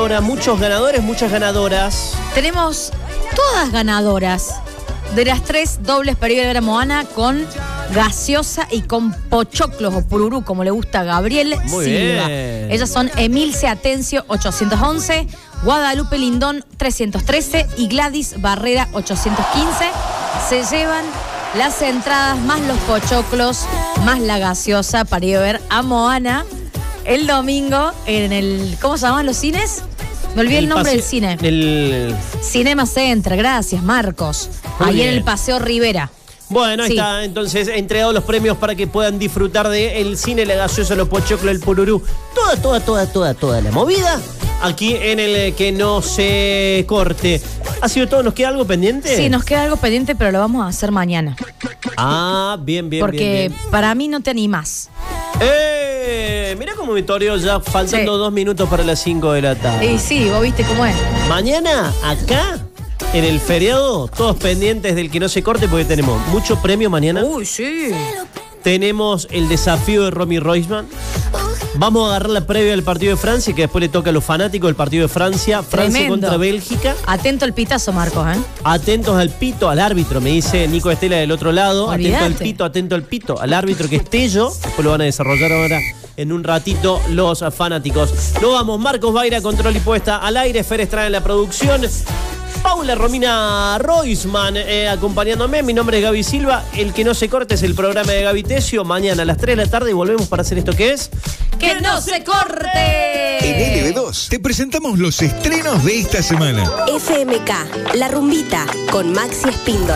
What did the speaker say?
ganadora, muchos ganadores, muchas ganadoras. Tenemos todas ganadoras de las 3 dobles para ir a ver a Moana con gaseosa y con pochoclos o pururú, como le gusta a Gabriel Muy Silva. bien. Ellas son Emilce Atencio, 811, Guadalupe Lindón, 313 y Gladys Barrera, 815. Se llevan las entradas más los pochoclos, más la gaseosa para ir a ver a Moana el domingo en el... ¿Cómo se llaman los cines? Me olvidé el nombre del cine. El... Cinema Center, gracias, Marcos. Muy Ahí bien. en el Paseo Rivera. Bueno, ahí Sí. está, entonces entregados los premios para que puedan disfrutar de el cine, la gaseosa, los pochoclos, el pururú, toda la movida aquí en el Que No Se Corte. ¿Ha sido todo? ¿Nos queda algo pendiente? Sí, nos queda algo pendiente, pero lo vamos a hacer mañana. Ah, bien. Porque para mí no te animás. Mirá cómo me toreó ya faltando Sí. 2 minutos para las 5 de la tarde. Y sí, vos viste cómo es. Mañana, acá, en el feriado, todos pendientes del Que No Se Corte porque tenemos mucho premio mañana. Uy, sí. Tenemos el desafío de Romy Roisman. Vamos a agarrar la previa del partido de Francia, que después le toca a los fanáticos del partido de Francia. Francia Tremendo. contra Bélgica. Atento al pitazo, Marcos, ¿eh? Atentos al pito, al árbitro, me dice Nico Estela del otro lado. Olvídate. Atento al pito, al árbitro que es Tello. Después lo van a desarrollar ahora en un ratito los fanáticos. Lo vamos, Marcos Baira, control y puesta al aire. Fer Estrada en la producción. Paula Romina Roisman acompañándome. Mi nombre es Gaby Silva. El Que No Se Corte es el programa de Gaby Tesio. Mañana a las 3 de la tarde volvemos para hacer esto que es... ¡Que no se corte! En LB2 te presentamos los estrenos de esta semana. FMK, La Rumbita, con Maxi Espíndola.